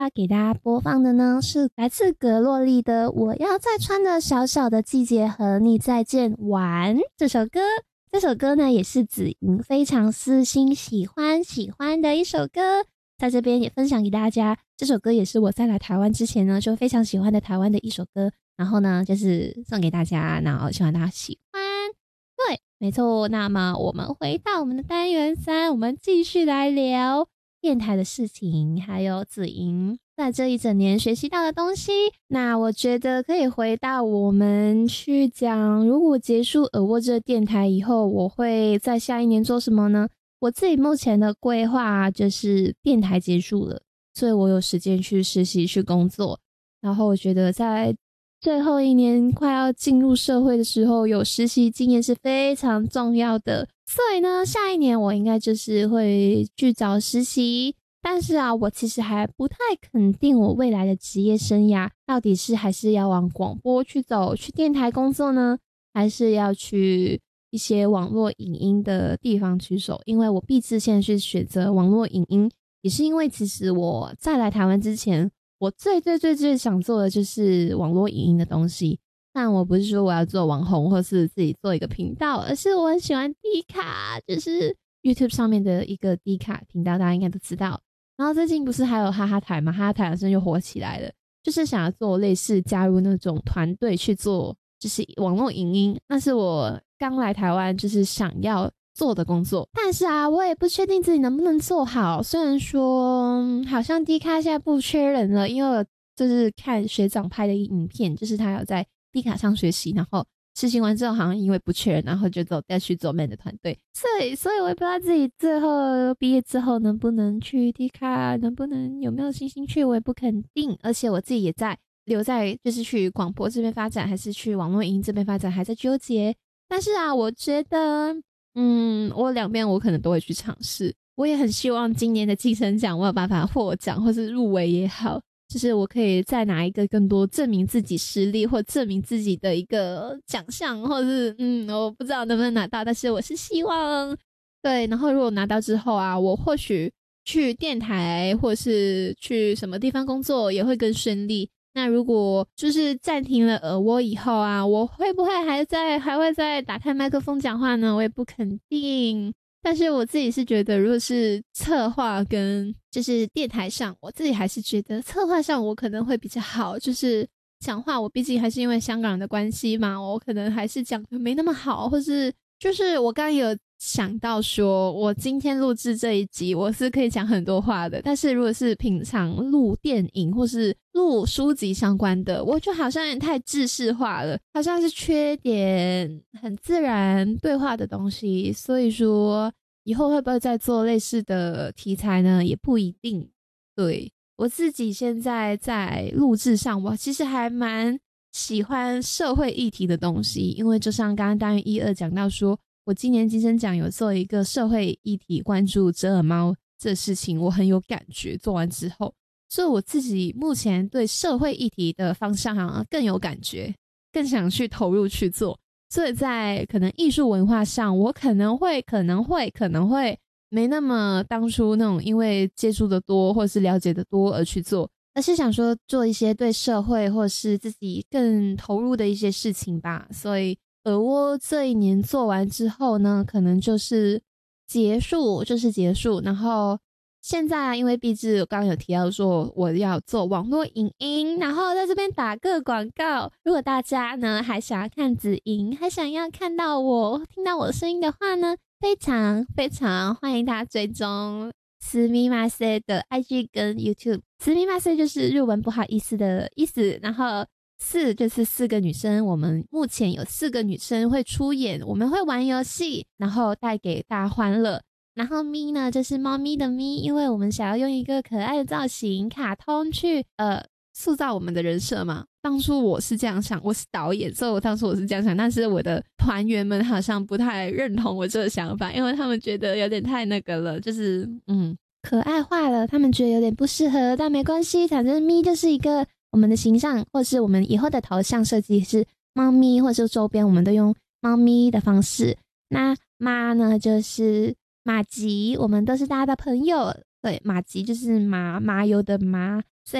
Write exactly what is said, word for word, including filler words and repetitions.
要给大家播放的呢，是来自格洛丽的《我要再穿的小小的季节和你再见完》这首歌。这首歌呢，也是子莹非常私心喜欢喜欢的一首歌，在这边也分享给大家。这首歌也是我在来台湾之前呢，就非常喜欢的台湾的一首歌，然后呢，就是送给大家，然后希望大家喜欢。对，没错。那么我们回到我们的单元三，我们继续来聊电台的事情，还有子莹在这一整年学习到的东西。那我觉得可以回到我们去讲，如果结束耳蜗这电台以后，我会在下一年做什么呢？我自己目前的规划就是电台结束了，所以我有时间去实习去工作，然后我觉得在最后一年快要进入社会的时候，有实习经验是非常重要的。所以呢，下一年我应该就是会去找实习，但是啊，我其实还不太肯定我未来的职业生涯到底是还是要往广播去走，去电台工作呢，还是要去一些网络影音的地方去走。因为我毕志现在是选择网络影音，也是因为其实我在来台湾之前，我最最最最想做的就是网络影音的东西。但我不是说我要做网红或是自己做一个频道，而是我很喜欢 D 卡，就是 YouTube 上面的一个 D 卡频道，大家应该都知道。然后最近不是还有哈哈台嘛，哈哈台好像又火起来了，就是想要做类似加入那种团队去做就是网络影音，那是我刚来台湾就是想要做的工作。但是啊，我也不确定自己能不能做好，虽然说、嗯、好像 D 卡现在不缺人了，因为我就是看学长拍的影片，就是他有在 D 卡上学习，然后实习完之后好像因为不缺人，然后就走再去做 man 的团队，所以所以我也不知道自己最后毕业之后能不能去 D 卡，能不能有没有信心去，我也不肯定。而且我自己也在留在就是去广播这边发展，还是去网络影音这边发展，还在纠结。但是啊，我觉得嗯，我两边我可能都会去尝试。我也很希望今年的金声奖我有办法获奖或是入围也好，就是我可以再拿一个更多证明自己实力或证明自己的一个奖项，或是嗯，我不知道能不能拿到，但是我是希望。对，然后如果拿到之后啊，我或许去电台或是去什么地方工作也会更顺利。那如果就是暂停了耳蜗以后啊，我会不会还在还会再打开麦克风讲话呢？我也不肯定。但是我自己是觉得，如果是策划跟就是电台上，我自己还是觉得策划上我可能会比较好。就是讲话，我毕竟还是因为香港人的关系嘛，我可能还是讲的没那么好，或是就是我刚刚有想到说，我今天录制这一集我是可以讲很多话的，但是如果是平常录电影或是录书籍相关的，我就好像有点太制式化了，好像是缺点很自然对话的东西。所以说以后会不会再做类似的题材呢，也不一定。对，我自己现在在录制上，我其实还蛮喜欢社会议题的东西，因为就像刚刚单元一二讲到说，我今年金声奖有做一个社会议题关注折耳猫这事情，我很有感觉，做完之后，所以我自己目前对社会议题的方向好像更有感觉，更想去投入去做。所以在可能艺术文化上，我可能会可能会可能会没那么当初那种因为接触的多或是了解的多而去做，而是想说做一些对社会或是自己更投入的一些事情吧。所以耳蜗这一年做完之后呢，可能就是结束就是结束。然后现在因为毕竟我刚刚有提到说我要做网络影音，然后在这边打个广告，如果大家呢还想要看子莹，还想要看到我听到我的声音的话呢，非常非常欢迎大家追踪すみません的 I G 跟 YouTube。 すみません就是日文不好意思的意思，然后四就是四个女生，我们目前有四个女生会出演，我们会玩游戏，然后带给大家欢乐。然后咪呢就是猫咪的咪，因为我们想要用一个可爱的造型卡通去呃塑造我们的人设嘛。当初我是这样想，我是导演，所以我当初我是这样想，但是我的团员们好像不太认同我这个想法，因为他们觉得有点太那个了，就是嗯可爱化了，他们觉得有点不适合。但没关系，反正咪就是一个我们的形象，或是我们以后的头像设计是猫咪，或是周边我们都用猫咪的方式。那妈呢就是马吉，我们都是大家的朋友。对，马吉就是麻麻油的麻，